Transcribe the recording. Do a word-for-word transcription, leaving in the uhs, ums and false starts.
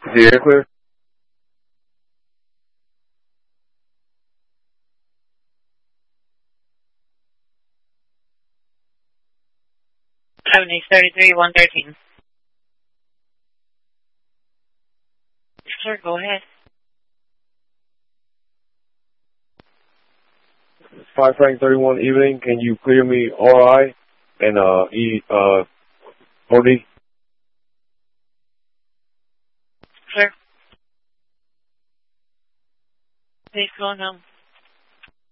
the air clear? Seventy thirty-three one thirteen. Sir, go ahead. Five Frank thirty-one evening. Can you clear me R I and uh E uh O D? Sir. Please go on home.